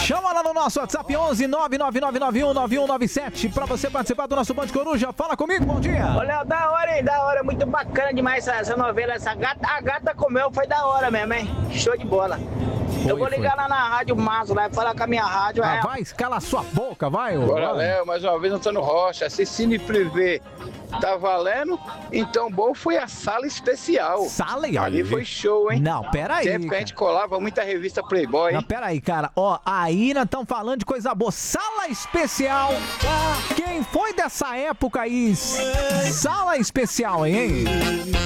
Chama lá no nosso WhatsApp 11 999919197 pra você participar do nosso Band Coruja. Fala comigo, bom dia. Olha, da hora, hein? Da hora. Muito bacana demais essa novela. A gata comeu, foi da hora mesmo, hein? Show de bola. Eu vou ligar lá na Rádio Maso, lá e falar com a minha rádio. Vai, cala sua boca, vai. Bora, Léo, mais uma vez Antônio Rocha. Se Cine Privé tá valendo, então bom foi a Sala Especial. Sala? Ali foi show, hein? Não, peraí. Tempo que a gente colava muita revista Playboy, hein? Não, peraí, cara. Ó, aí nós estamos falando de coisa boa. Sala Especial. Quem foi dessa época aí? Sala Especial, hein?